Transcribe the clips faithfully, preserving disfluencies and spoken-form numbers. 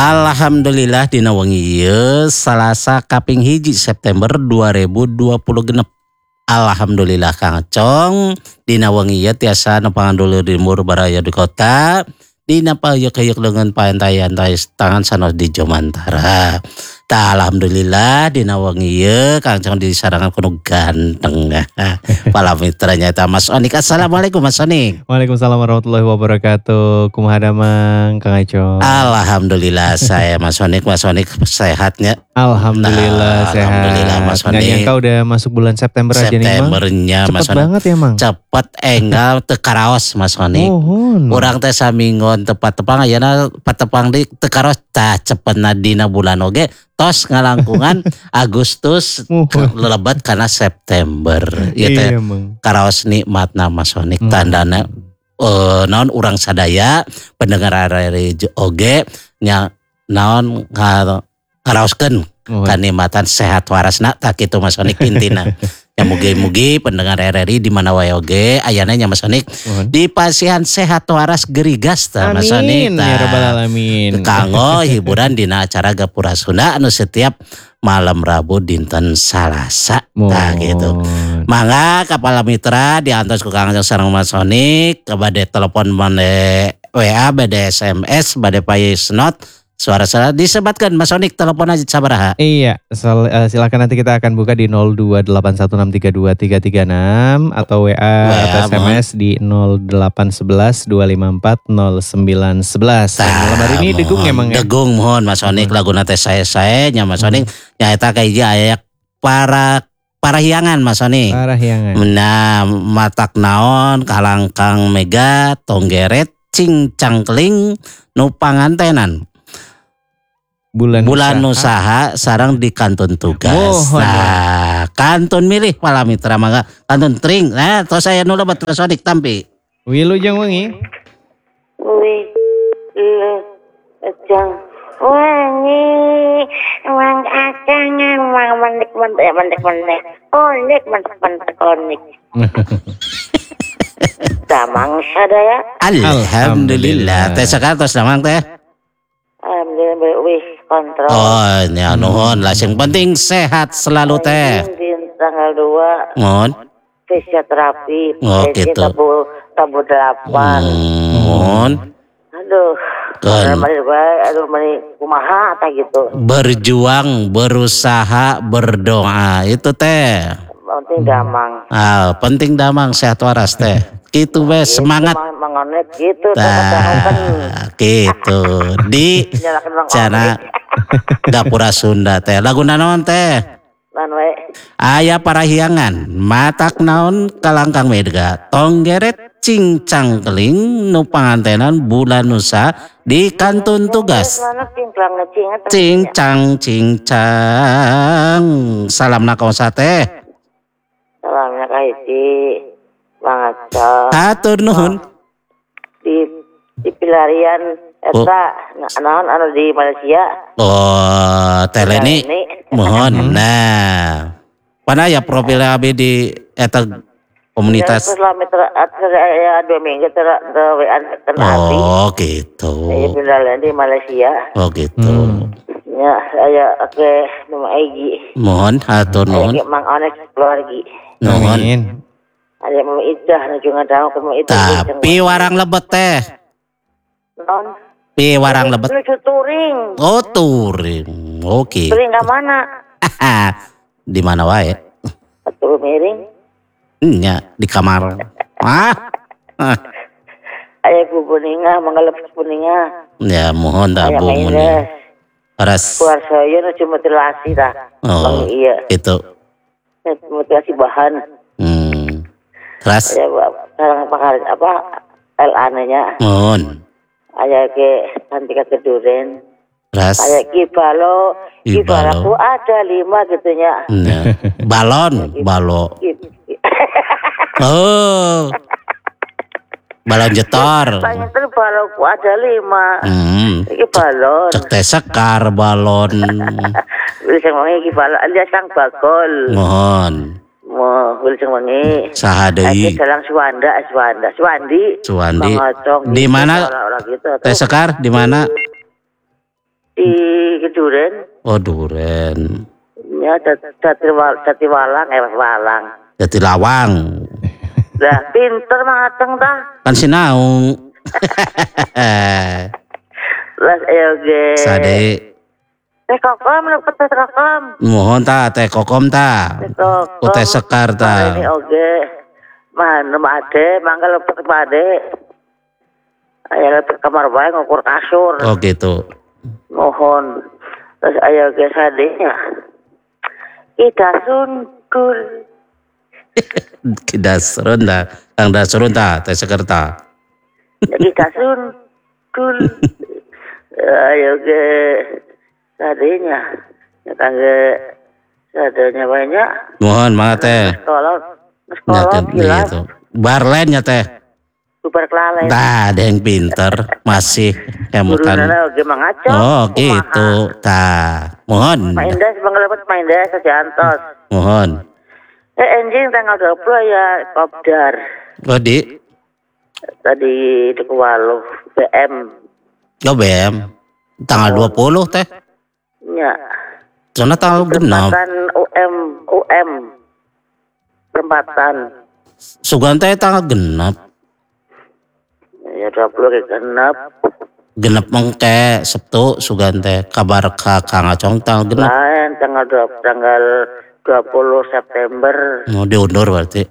Alhamdulillah dina wengi ieu Salasa kaping hiji September dua ribu dua puluh genep. Alhamdulillah Kang Cong dina wengi ieu tiasa nepangan dulur dimur baraya di kota dina payeuk-yeuk dengan paentayan tangan sanos di Jomantara. Ta alhamdulillah dina wengi ieu Kang Cong disarangan kudu ganteng. Pala mitranya eta Mas Onik. Assalamualaikum Mas Onik. Waalaikumsalam warahmatullahi wabarakatuh. Kumaha damang Kang Acong? Alhamdulillah saya Mas Onik. Mas Onik sehatnya? Alhamdulillah nah, sehat. Alhamdulillah Mas Onik. Nggak nyangka udah masuk bulan September aja nih Mang. Septembernya Mas Cepet banget ya Mang. Cepet enggal teu karaos Mas Onik. Mohon. Urang teh samingon tepat tepang ayeuna patepang di teu karaos tah cepetna dina bulan oge tos ngalangkungan Agustus lebat karena September. Ieu teh karaos nikmatna Mas Onik tandana uh, naon urang sadaya pendengar arek oge nya naon ngaraoskeun kanikmatan sehat warasna tak kitu Mas Onik intina. Ya mugi-mugi pendengar R R I di mana wae oge ayana nya Mas Onik di pasihan sehat waras gerigas ta Mas Onik. Amin ya rabbal alamin. Kanggo hiburan dina acara Gapura Sunda anu setiap malam Rabu dinten Salasa tah gitu. Mangga kapala mitra diantos ku Kang Acong sareng Mas Onik bade telepon bade W A bade S M S bade voice note suara-suara disebatkan Mas Onik telepon aja sabaraha. Iya, sel, uh, silakan nanti kita akan buka di nol dua delapan satu enam tiga dua tiga tiga enam atau W A, W A atau S M S mohon. Di nol delapan satu satu dua lima empat nol sembilan satu satu. Malam hari ini degung emang ya. Degung mohon Mas Onik hmm. laguna teh sae-sae nya Mas Onik hmm. nyaeta ka hiji aya para para hiangan Mas Onik. Para hiangan. Nah, matak naon kalangkang mega tonggeret cing cangkling nu pangantenan. Bulan, bulan usaha. usaha sarang di kanton tugas. Oh, nah, kanton milih pala mitra mangga kanton tring. Nah, tos saya nu lebat Mas Onik tampi. Wilujeng wengi. Wi lujeng wengi wang akang wang mendek mendek mendek mendek. Onik mendek mendek onik. Damang sadaya. Alhamdulillah. Teh sakartos damang teh. Alhamdulillah wis kontrol. Oh, nya nuhun lah sing penting sehat selalu teh. Di tanggal dua. Mohon. Fisioterapi. Oh gitu. Tabu tabu delapan. Mohon. Aduh. Kan. Aduh mani kumaha tah gitu. Berjuang, berusaha, berdoa itu teh. Penting damang. Ah, penting damang sehat waras teh. Gitu wes semangat. Mangonet gitu. Nah, gitu. Di cara Gapura Sunda teh. Laguna naon teh? Aya para hiangan. Matak naon kalangkang mega. Tonggeret cincang keling nu pangantenan bulan nusa di kanton tugas. Cincang cincang. Salamna kaosa teh. Salamna ka hiji. Bangsa. Hatur nuhun. Di di pelarian eta oh. Naon anu di Malaysia. Oh, teleni. Mohon. Nah. Pana ya profil abi di eta komunitas. Selama mitra ya dua minggu tera W A ternabi. Oh, gitu. Saya pelarian di Malaysia. Oh, gitu. Hmm. Ya, saya oke nama Egi. Mohon hatur nuhun. Egi Mang Onek keluarga. Nuhun. Ada mau idah juga tahu kamu itu. Tapi warang lebet teh. Non. Pi warang lebet. Menuju touring. Oh touring, oke. Okay. Touring ke mana? Di mana wae? Betul miring. Nya di kamar. Ah. Ayah bu buninga, mengalap buninga. Ya mohon dah bu buninga. Ras. Keluar saya nu cuma mutilasi dah. Oh iya. Itu. Mutilasi bahan. Hmm. Ras. Ya sekarang pakar apa L A-nya. Mohon. Ayah ke cantik keduren. Ras. Ayah ki balo, ki balaku ada lima gitunya. Nah. Balon, balo. Oh. Balon jetor. Tanya ter baloku ada lima. Hmm. Ki balon. Cek teh sekar balon. Bisa ngomongnya ki balon, dia sang bagol. Mohon. Mau wilujeng wengi. Saha deui? Dalang Suwanda, Suwanda, Suwandi. Suwandi. Di mana? Teh Sekar di mana? Di duren. Oh duren. Ya jati jati walang eh walang. Jati lawang. Lah pinter mangaceng dah. Kan sinaung. Lah ayo ge. Sade. Teh kokom lu teh kokom. Mohon ta teh kokom ta. Teh kokom. Teh sekar ta. Ini oge. Mana ade mangga lepet pade. Ayo lepet kamar bae ngukur kasur. Oh gitu. Mohon. Terus ayo ge sadenya. Kita sungkul. Kita serun ta. Kang dasurun ta teh sekar ta. Kita sungkul. Ayo ge sadenya. Ya kangge sadenya banyak. Mohon mangga teh. Sekolah sekolah gila. Gitu. Barlen ya teh. Super kelalen. Tah, ada yang pinter masih emutan. Guruna oge mangacok. Oh, gitu. Tah, mohon. Main des bangelepet main des sajantos. Mohon. Eh anjing tanggal dua puluh ya kopdar. Oh, di Tadi di Kuwaluh B M. oh, B M. Tanggal dua puluh teh. Ya. Soalnya tanggal genap. Perempatan U M U M. Perempatan. Sugan teh tanggal genap. Ya dua puluh ke genap. Genap mengke Sabtu sugan teh kabar ka Kang Acong tanggal genap. Lain tanggal dua tanggal dua puluh September. Mau diundur berarti.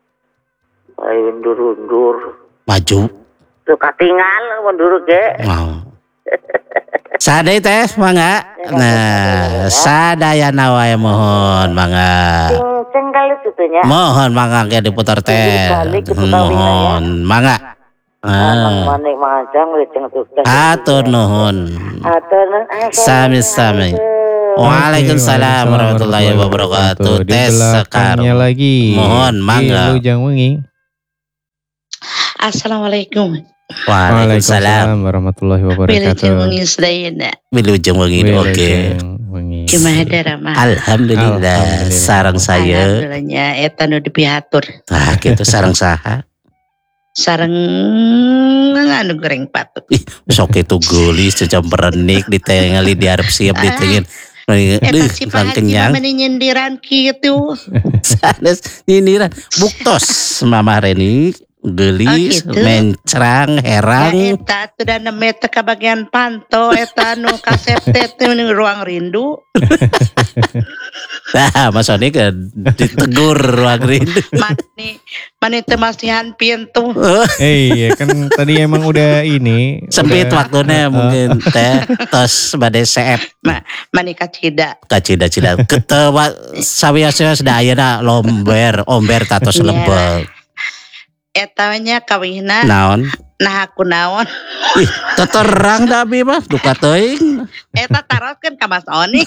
Ayo undur-undur. Maju. Tuh katingal mundur ge. Mau. Sadaya teh mangga. Nah, sadaya nawae mohon mangga. Cing kali situnya. Mohon mangga ke diputar teh. Mohon mangga. Ah, manik macam leceng tugas. Atur nuhun. Atur nuhun. Sami-sami. Waalaikumsalam warahmatullahi wabarakatuh. Tes sekarang lagi. Mohon mangga. Wilujeng wengi. Assalamualaikum. Waalaikumsalam warahmatullahi wabarakatuh. Wilujeng wengi sedayana. Wilujeng wengi oke. Kumaha Rama? Alhamdulillah. Sarang saya. Alhamdulillahnya eta nu dipiatur. Tah kitu sarang saha? Sareng anu goreng patut. Ih, sok itu gulis cecam berenik ditengali diarep siap ditengin. Eta si Pak Haji mah nyindiran kitu. Sanes nyindiran buktos Mama Reni gelis Oh, gitu. mencrang herang. Ya eta teu da neme teh ka bagian panto eta nu kaseptet teh nu ruang rindu. Nah, Mas Sony kan ditegur ruang rindu. Mani mani teu masihan pintu. Eh iya kan tadi emang udah ini. Sempit udah, waktunya uh, mungkin teh tos badai C F Ma, mani kacida. kacida-cida ketewa sawiya-sawiya sedayana lomber omber tatos Iya. lebek. Eta nya kawihna Naon? nah aku naon. Ih, teterang da abi mah duka teuing. Eta taroskeun ka Mas Oni.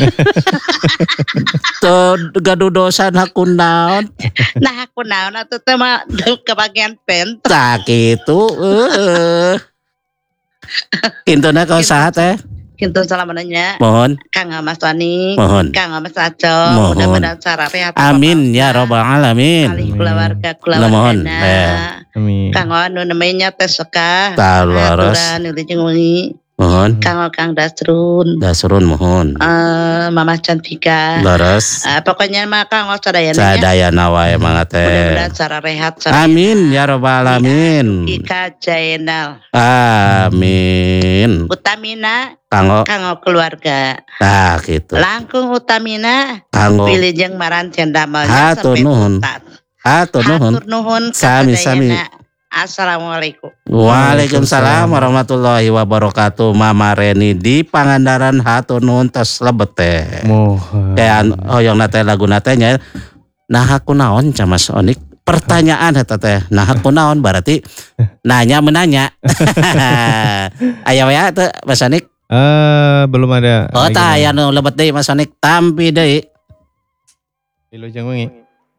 Teu gaduh dosa aku naon. Nah aku naon atuh teh mah ke bagian pent. Tah kitu eueuh. Intuna kau saha teh? Kintu salamananya Mohon, Kang Mas Oni, mohon. Kang Mas Acong, Mohon. mudah-mudahan saraf sehat. Amin ya rabbal alamin. Kali keluarga Nah, mohon. keluarga. Eh. Amin. Kang Onu namanya teh seka. Tah laras. Aturan Wilujeng wengi. Mohon. Kang Kang Dasrun. Dasrun mohon. Eh Mama Cantika. Laras. Eh, pokoknya mah Kang sadayana. Sadayana wae mangga teh. Mudah-mudahan saraf rehat saraf. Amin ya rabbal alamin. Ika Jainal. Amin. Utamina Kanggo kanggo keluarga. tah kitu. Langkung Utamina Kanggo Wilujeng Maran Cendamelnya Hatur sampai nuhun. tuntas. Hatur nuhun. Hatur nuhun Sami, sami. kasadayana. Assalamualaikum. Waalaikumsalam warahmatullahi wabarakatuh. Mama Reni di Pangandaran hatur nuhun tos lebet teh. Mohon. Kayak hoyong nate lagu natenya. Nah aku naon ca Mas Onik? Pertanyaan eta teh. Nah aku naon berarti nanya menanya. Aya we teh Mas Onik? Eh belum ada. Oh tah aya nu lebet deui Mas Onik tampi deui. Wilujeng wengi.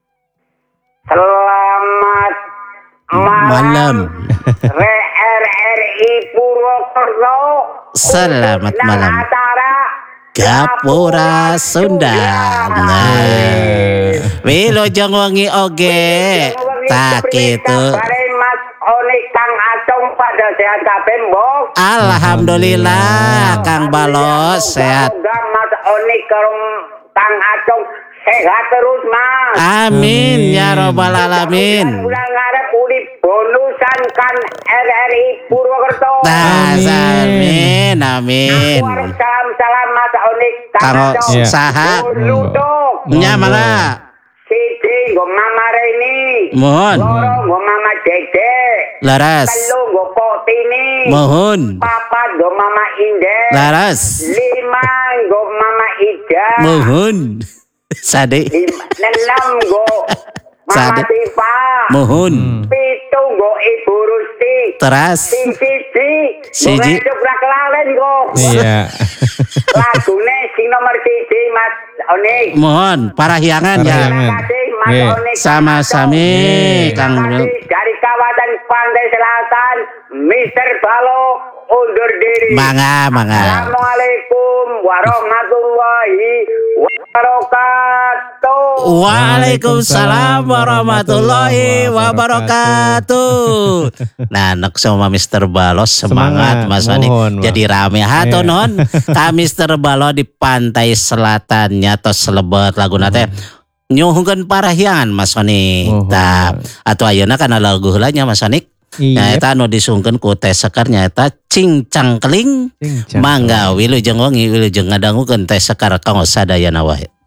Selamat Malam. R R I Purwokerto. Selamat malam. Acara Gapura Sunda. Nah. Wilujeng wengi oge. Tak kitu. Bare Mas Oni Kang Acong pada sehat kabeh, Mbok. Alhamdulillah Kang Balos sehat. Semoga Mas Oni karo Kang Acong sehat terus, Mas. Amin ya robbal alamin. Bulan ngarep urip bonusan kan R R I Purwokerto. Amin amin. Aku harus salam-salam Mas Oni Kang Karo Acong. saha? Lutuk. Nya mangga. Siji nggo Mama Reni. Mohon. Loro nggo Mama Dede. Laras. Telu nggo Kotini. Mohon. Papat nggo Mama Inde. Laras. Lima nggo Mama Ida. Mohon. Sade. Lima, enam nggo Mama Sade. Tifa. Mohon. Pitu nggo Ibu Rusti. Teras. Sing siji. Siji. Nggo Hidup Kelalen nggo. Iya. Lagune sing nomor siji Mas Oni. Mohon parahyangan ya. Parahyangan. Terima kasih Mas Nggih. Oni. Sama-sami Kang. Terima kasih dari kawasan Pantai Selatan, Mister Balo undur diri. Mangga mangga. Assalamualaikum warahmatullahi wabarakatuh. Waalaikumsalam warahmatullahi wabarakatuh. Nah, nak sama Mister Balos semangat, Semangat, Mas Oni. mohon, Pak. Jadi rame hato Iya. non. Ka Mister Balo di pantai selatannya tos selebet lagu nate. Nyuhungkeun parahyangan Mas Oni. Mohon. Tah, atuh ayeuna kana lagu heulanya Mas Oni. Iya. Nyaeta anu disungkeun ku Teh Sekar nyaeta Cingcang Keling. Cincang. Mangga wilujeng wengi wilujeng ngadangukeun Teh Sekar kanggo sadayana wae.